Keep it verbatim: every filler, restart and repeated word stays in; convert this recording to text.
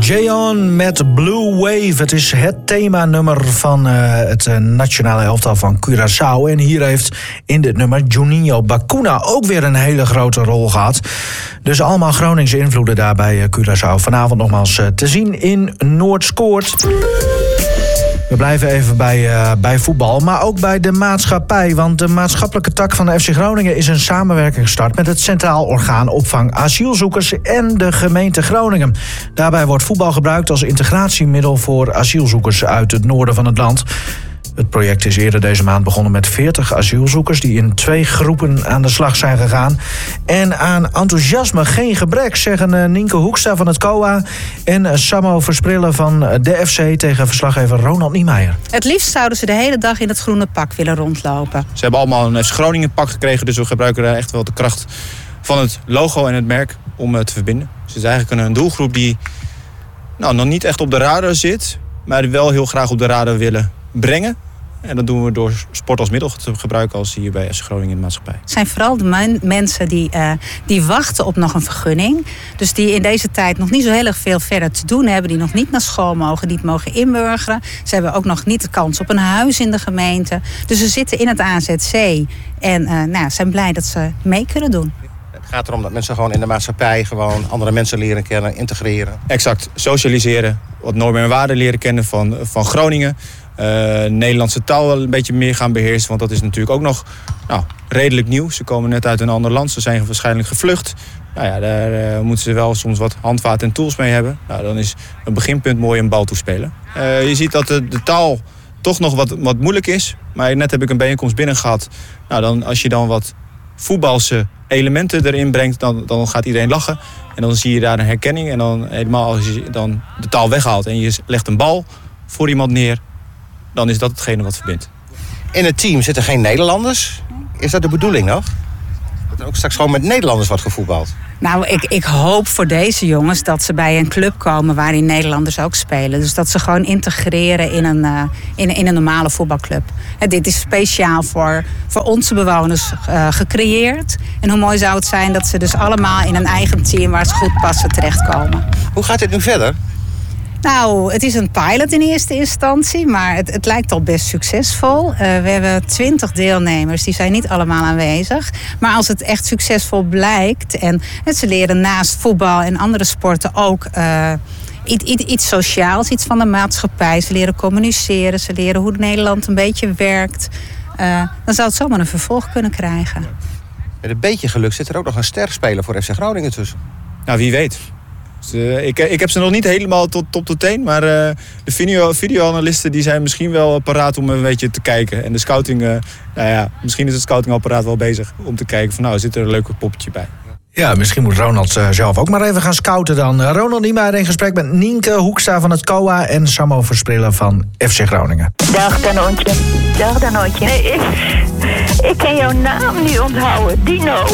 Jayon met Blue Wave. Het is het themanummer van uh, het uh, nationale elftal van Curaçao. En hier heeft in dit nummer Juninho Bacuna ook weer een hele grote rol gehad. Dus allemaal Groningse invloeden daar bij uh, Curaçao. Vanavond nogmaals uh, te zien in Noordscoort. We blijven even bij, uh, bij voetbal, maar ook bij de maatschappij. Want de maatschappelijke tak van de F C Groningen is een samenwerking gestart met het Centraal Orgaan Opvang Asielzoekers en de gemeente Groningen. Daarbij wordt voetbal gebruikt als integratiemiddel voor asielzoekers uit het noorden van het land. Het project is eerder deze maand begonnen met veertig asielzoekers die in twee groepen aan de slag zijn gegaan. En aan enthousiasme geen gebrek, zeggen Nienke Hoekstra van het C O A en Samo Versprillen van de F C tegen verslaggever Ronald Niemeyer. Het liefst zouden ze de hele dag in het groene pak willen rondlopen. Ze hebben allemaal een F C Groningen pak gekregen, dus we gebruiken daar echt wel de kracht van het logo en het merk om te verbinden. Dus het is eigenlijk een doelgroep die nou, nog niet echt op de radar zit, maar die wel heel graag op de radar willen brengen. En dat doen we door sport als middel te gebruiken als hier bij F C Groningen in de maatschappij. Het zijn vooral de man- mensen die, uh, die wachten op nog een vergunning. Dus die in deze tijd nog niet zo heel erg veel verder te doen hebben. Die nog niet naar school mogen, niet mogen inburgeren. Ze hebben ook nog niet de kans op een huis in de gemeente. Dus ze zitten in het A Z C. En uh, nou, zijn blij dat ze mee kunnen doen. Het gaat erom dat mensen gewoon in de maatschappij gewoon andere mensen leren kennen, integreren. Exact, socialiseren, wat normen en waarden leren kennen van, van Groningen. Uh, Nederlandse taal wel een beetje meer gaan beheersen. Want dat is natuurlijk ook nog nou, redelijk nieuw. Ze komen net uit een ander land. Ze zijn waarschijnlijk gevlucht. Nou ja, daar uh, moeten ze wel soms wat handvaten en tools mee hebben. Nou, dan is een beginpunt mooi een bal toespelen. Uh, je ziet dat de, de taal toch nog wat, wat moeilijk is. Maar net heb ik een bijeenkomst binnen gehad. Nou, dan, als je dan wat voetbalse elementen erin brengt, dan, dan gaat iedereen lachen. En dan zie je daar een herkenning. En dan helemaal als je dan de taal weghaalt en je legt een bal voor iemand neer, dan is dat hetgene wat verbindt. In het team zitten geen Nederlanders. Is dat de bedoeling nog? Dat er ook straks gewoon met Nederlanders wordt gevoetbald? Nou, ik, ik hoop voor deze jongens dat ze bij een club komen waarin Nederlanders ook spelen. Dus dat ze gewoon integreren in een, uh, in, in een normale voetbalclub. En dit is speciaal voor, voor onze bewoners uh, gecreëerd. En hoe mooi zou het zijn dat ze dus allemaal in een eigen team waar ze goed passen terechtkomen. Hoe gaat dit nu verder? Nou, het is een pilot in eerste instantie, maar het, het lijkt al best succesvol. Uh, we hebben twintig deelnemers, die zijn niet allemaal aanwezig. Maar als het echt succesvol blijkt en, en ze leren naast voetbal en andere sporten ook uh, iets, iets, iets sociaals, iets van de maatschappij. Ze leren communiceren, ze leren hoe Nederland een beetje werkt. Uh, dan zou het zomaar een vervolg kunnen krijgen. Met een beetje geluk zit er ook nog een sterspeler voor F C Groningen tussen. Nou, wie weet. Dus, uh, ik, ik heb ze nog niet helemaal tot top tot teen, maar uh, de video, videoanalisten die zijn misschien wel paraat om een beetje te kijken. En de scouting, uh, nou ja, misschien is het scoutingapparaat wel bezig om te kijken van nou, zit er een leuk poppetje bij. Ja, misschien moet Ronald uh, zelf ook maar even gaan scouten dan. Uh, Ronald Niemeyer in gesprek met Nienke Hoekstra van het C O A en Samo Versprillen van F C Groningen. Dag Danootje. Dag Danootje. Nee, ik, ik kan jouw naam niet onthouden. Dino.